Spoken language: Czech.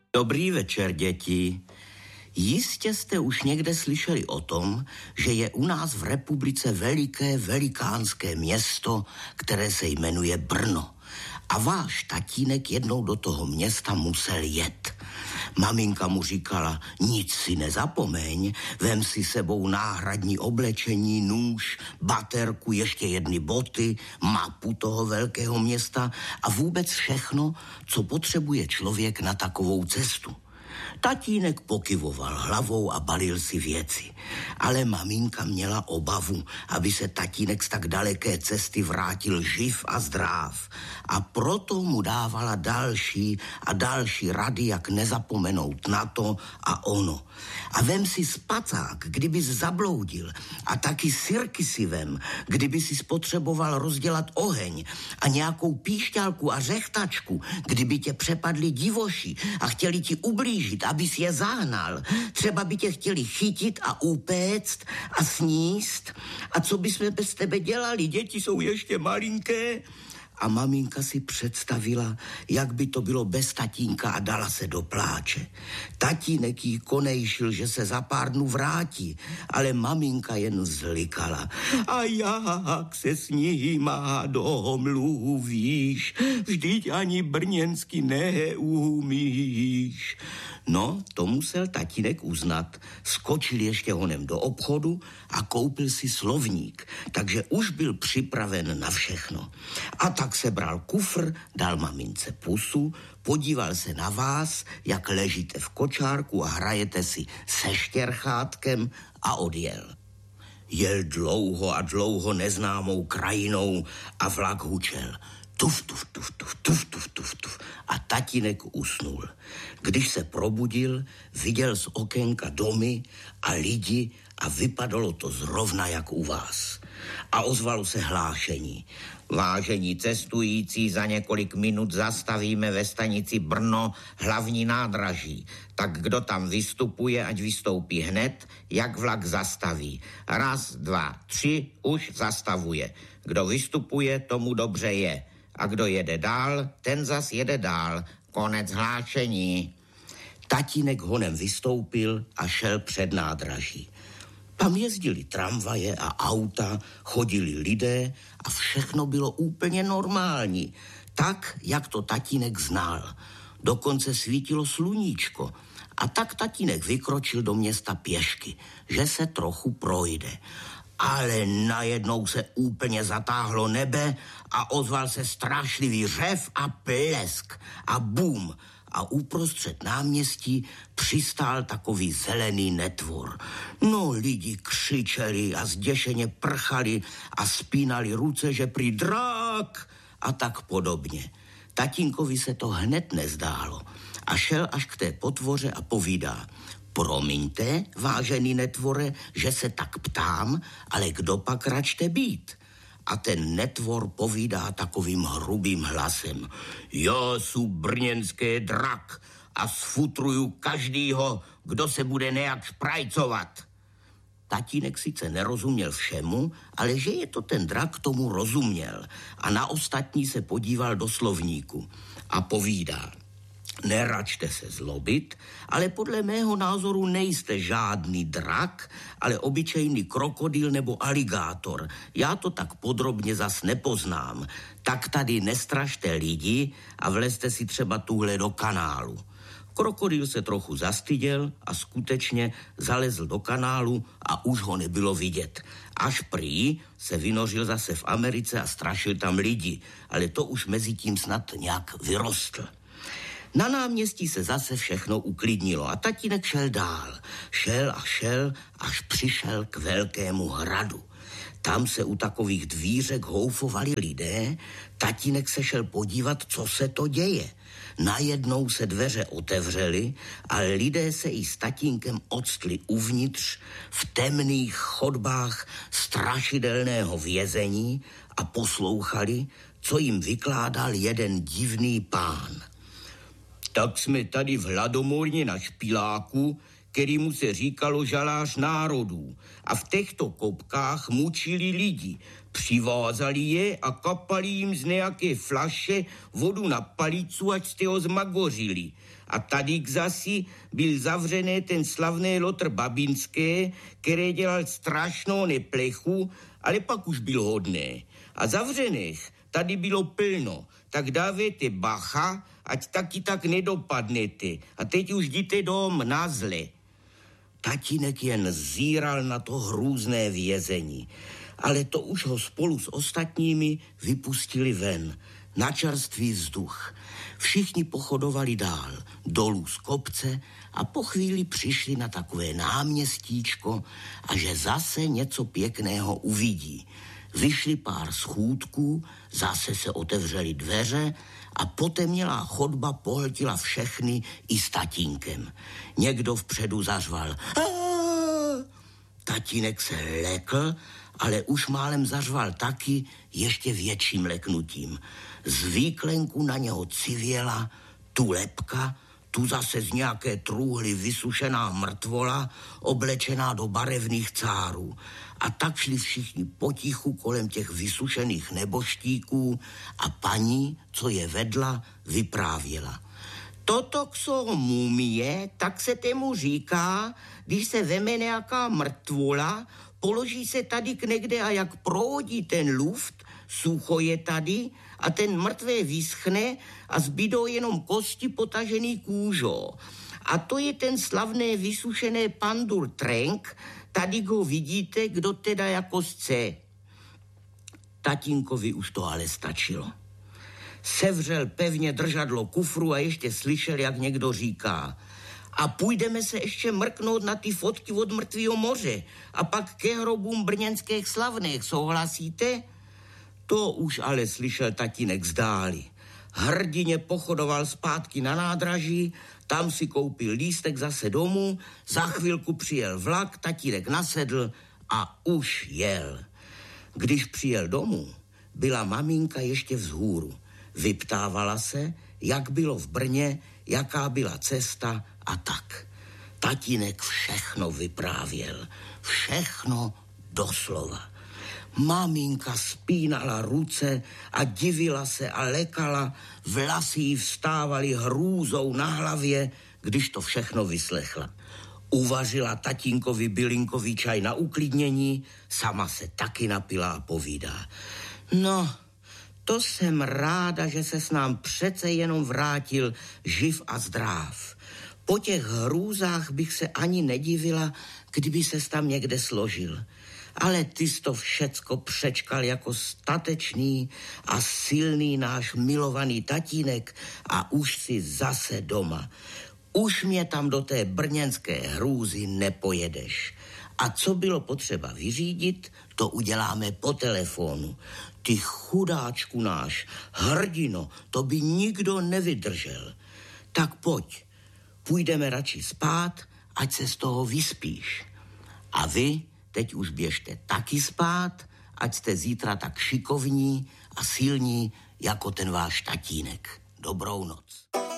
Dobrý večer, děti. Jistě jste už někde slyšeli o tom, že je u nás v republice velikánské město, které se jmenuje Brno. A váš tatínek jednou do toho města musel jet. Maminka mu říkala, nic si nezapomeň, vem si sebou náhradní oblečení, nůž, baterku, ještě jedny boty, mapu toho velkého města a vůbec všechno, co potřebuje člověk na takovou cestu. Tatínek pokyvoval hlavou a balil si věci, ale maminka měla obavu, aby se tatínek z tak daleké cesty vrátil živ a zdráv a proto mu dávala další a další rady, jak nezapomenout na to a ono. A vem si spacák, kdybys zabloudil, a taky sirky si vem, kdyby si spotřeboval rozdělat oheň a nějakou píšťalku a řechtačku, kdyby tě přepadli divoši a chtěli ti ublížit, abys je zahnal. Třeba by tě chtěli chytit a upéct a sníst. A co bychom bez tebe dělali? Děti jsou ještě malinké. A maminka si představila, jak by to bylo bez tatínka a dala se do pláče. Tatínek jí konejšil, že se za pár dnů vrátí, ale maminka jen zlikala. A jak se s nima domluvíš, vždyť ani brněnsky neumíš. No, to musel tatínek uznat. Skočil ještě honem do obchodu a koupil si slovník, takže už byl připraven na všechno. A tak sebral kufr, dal mamince pusu, podíval se na vás, jak ležíte v kočárku a hrajete si se štěrchátkem a odjel. Jel dlouho a dlouho neznámou krajinou a vlak hučel. Tuf, tuf, tuf, tuf, tuf, tuf, tuf, tuf. A tatínek usnul. Když se probudil, viděl z okénka domy a lidi a vypadalo to zrovna jak u vás. A ozvalo se hlášení. Vážení cestující, za několik minut zastavíme ve stanici Brno hlavní nádraží. Tak kdo tam vystupuje, ať vystoupí hned, jak vlak zastaví. 1, 2, 3, už zastavuje. Kdo vystupuje, tomu dobře je. A kdo jede dál, ten zas jede dál. Konec hlášení. Tatínek honem vystoupil a šel před nádraží. Tam jezdili tramvaje a auta, chodili lidé a všechno bylo úplně normální. Tak, jak to tatínek znal. Dokonce svítilo sluníčko. A tak tatínek vykročil do města pěšky, že se trochu projde. Ale najednou se úplně zatáhlo nebe a ozval se strašlivý řev a plesk a bum. A uprostřed náměstí přistál takový zelený netvor. No, lidi křičeli a zděšeně prchali a spínali ruce, že prý drak a tak podobně. Tatínkovi se to hned nezdálo a šel až k té potvoře a povídá: promiňte, vážený netvore, že se tak ptám, ale kdo pak račte být? A ten netvor povídá takovým hrubým hlasem: já jsou brněnské drak a sfutruju každýho, kdo se bude nějak šprajcovat. Tatínek sice nerozuměl všemu, ale že je to ten drak, tomu rozuměl a na ostatní se podíval do slovníku a povídá: neračte se zlobit, ale podle mého názoru nejste žádný drak, ale obyčejný krokodýl nebo aligátor. Já to tak podrobně zas nepoznám. Tak tady nestrašte lidi a vlezte si třeba tuhle do kanálu. Krokodýl se trochu zastyděl a skutečně zalezl do kanálu a už ho nebylo vidět. Až prý se vynořil zase v Americe a strašil tam lidi, ale to už mezi tím snad nějak vyrostl. Na náměstí se zase všechno uklidnilo a tatínek šel dál. Šel a šel, až přišel k velkému hradu. Tam se u takových dvířek houfovali lidé, tatínek se šel podívat, co se to děje. Najednou se dveře otevřely a lidé se i s tatínkem octli uvnitř v temných chodbách strašidelného vězení a poslouchali, co jim vykládal jeden divný pán. Tak jsme tady v hladomorně na špiláku, kterýmu se říkalo žalář národů. A v těchto kopkách mučili lidi. Přivázali je a kapali jim z nějaké flaše vodu na palicu, ať jste ho zmagořili. A tady zasi byl zavřený ten slavný Lotr Babinské, který dělal strašnou neplechu, ale pak už byl hodný. A zavřených tady bylo plno, tak dávejte bacha, ať taky tak nedopadnete. A teď už jděte dom na zle. Tatínek jen zíral na to hrůzné vězení, ale to už ho spolu s ostatními vypustili ven, na čerstvý vzduch. Všichni pochodovali dál, dolů z kopce a po chvíli přišli na takové náměstíčko a že zase něco pěkného uvidí. Vyšli pár schůdků, zase se otevřely dveře a potemnělá chodba pohltila všechny i s tatínkem. Někdo vpředu zařval. Tatínek se lekl, ale už málem zařval taky ještě větším leknutím. Z výklenku na něho civěla tu lebka, tu zase z nějaké trůhly vysušená mrtvola, oblečená do barevných cárů. A tak šli všichni potichu kolem těch vysušených neboštíků a paní, co je vedla, vyprávěla. Toto jsou mumie, tak se tému říká, když se veme nějaká mrtvola, položí se tady někde a jak prohodí ten luft, sucho je tady a ten mrtvé vyschne a zbydou jenom kosti potažený kůžou. A to je ten slavné vysušené pandur trenk, tady ho vidíte, kdo teda jako chce. Tatínkovi už to ale stačilo. Sevřel pevně držadlo kufru a ještě slyšel, jak někdo říká. A půjdeme se ještě mrknout na ty fotky od mrtvého moře a pak ke hrobům brněnských slavných, souhlasíte? To už ale slyšel tatínek zdáli. Hrdině pochodoval zpátky na nádraží, tam si koupil lístek zase domů, za chvilku přijel vlak, tatínek nasedl a už jel. Když přijel domů, byla maminka ještě vzhůru. Vyptávala se, jak bylo v Brně, jaká byla cesta a tak. Tatínek všechno vyprávěl, všechno doslova. Maminka spínala ruce a divila se a lekala, vlasy jí vstávaly hrůzou na hlavě, když to všechno vyslechla. Uvařila tatínkovi bylinkový čaj na uklidnění, sama se taky napila a povídá. No, to jsem ráda, že se s nám přece jenom vrátil živ a zdrav. Po těch hrůzách bych se ani nedivila, kdyby ses tam někde složil. Ale ty jsi to všecko přečkal jako statečný a silný náš milovaný tatínek a už si zase doma. Už mě tam do té brněnské hrůzy nepojedeš. A co bylo potřeba vyřídit, to uděláme po telefonu. Ty chudáčku náš, hrdino, to by nikdo nevydržel. Tak pojď, půjdeme radši spát, ať se z toho vyspíš. A vy teď už běžte taky spát, ať jste zítra tak šikovní a silní jako ten váš tatínek. Dobrou noc.